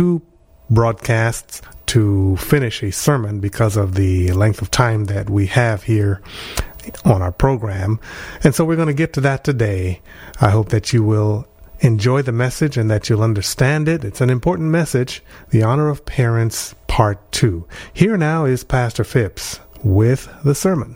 2 broadcasts to finish a sermon because of the length of time that we have here on our program. And so we're going to get to that today. I hope that you will enjoy the message and that you'll understand it. It's an important message, The Honor of Parents, Part 2. Here now is Pastor Phipps with the sermon.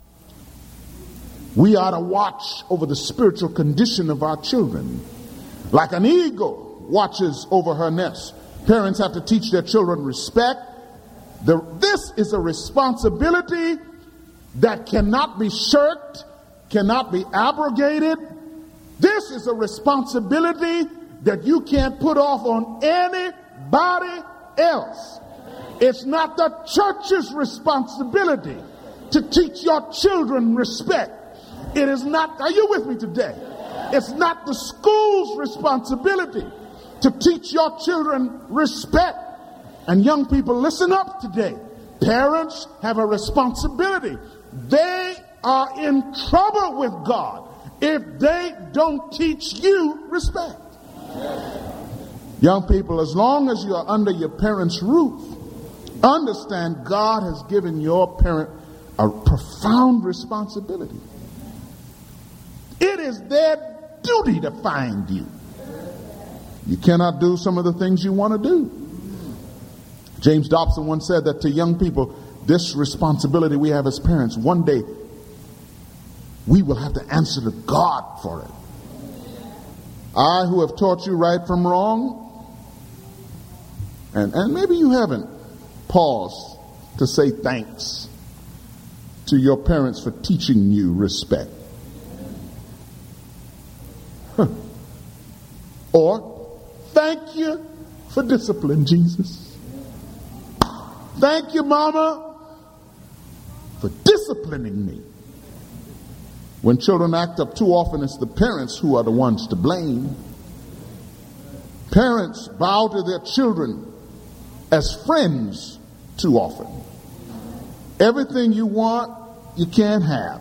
We are to watch over the spiritual condition of our children. Like an eagle watches over her nest. Parents have to teach their children respect. This is a responsibility that cannot be shirked, cannot be abrogated. This is a responsibility that you can't put off on anybody else. It's not the church's responsibility to teach your children respect. It is not, are you with me today? It's not the school's responsibility to teach your children respect. And young people, listen up today. Parents have a responsibility. They are in trouble with God if they don't teach you respect. Young people, as long as you are under your parents' roof, understand God has given your parent a profound responsibility. It is their duty to find you. You cannot do some of the things you want to do. James Dobson once said that to young people, this responsibility we have as parents, one day we will have to answer to God for it. I, who have taught you right from wrong, and maybe you haven't paused to say thanks to your parents for teaching you respect. Or, thank you for discipline, Jesus. Thank you, Mama, for disciplining me. When children act up too often, it's the parents who are the ones to blame. Parents bow to their children as friends too often. Everything you want, you can't have.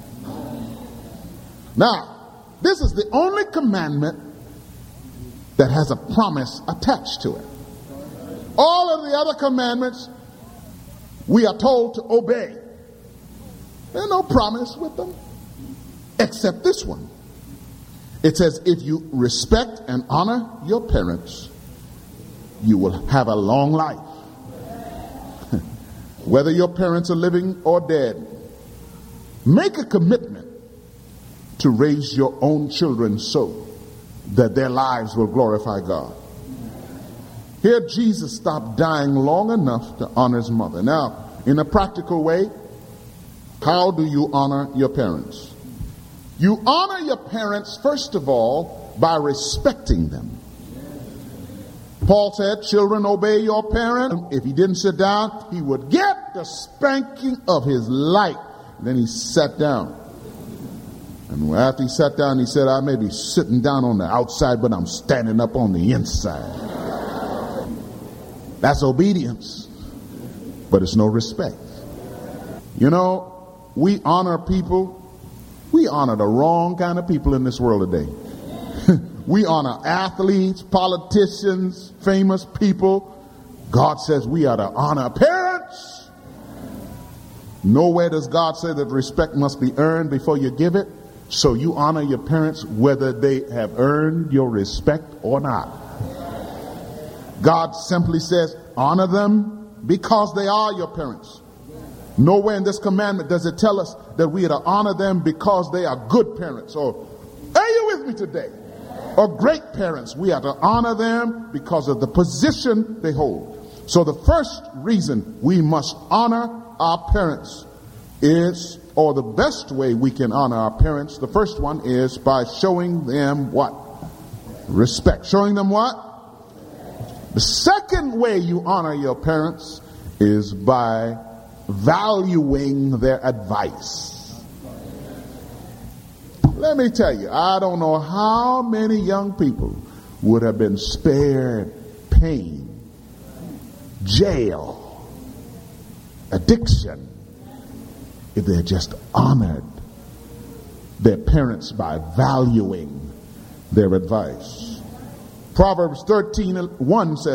Now, this is the only commandment that has a promise attached to it. All of the other commandments we are told to obey. There's no promise with them except this one. It says if you respect and honor your parents, you will have a long life. Whether your parents are living or dead, make a commitment to raise your own children so that their lives will glorify God. Here Jesus stopped dying long enough to honor his mother. Now, in a practical way, how do you honor your parents? You honor your parents, first of all, by respecting them. Paul said, children, obey your parents. If he didn't sit down, he would get the spanking of his life. And then he sat down. And after he sat down, he said, I may be sitting down on the outside, but I'm standing up on the inside. That's obedience, but it's no respect. You know, we honor people. We honor the wrong kind of people in this world today. We honor athletes, politicians, famous people. God says we are to honor parents. Nowhere does God say that respect must be earned before you give it. So you honor your parents whether they have earned your respect or not. God simply says, honor them because they are your parents. Nowhere in this commandment does it tell us that we are to honor them because they are good parents. Or, are you with me today? Or great parents. We are to honor them because of the position they hold. So the first reason we must honor our parents is, or the best way we can honor our parents, the first one is by showing them what? Respect. Showing them what? The second way you honor your parents is by valuing their advice. Let me tell you, I don't know how many young people would have been spared pain, jail, addiction, if they had just honored their parents by valuing their advice. Proverbs 13:1 says,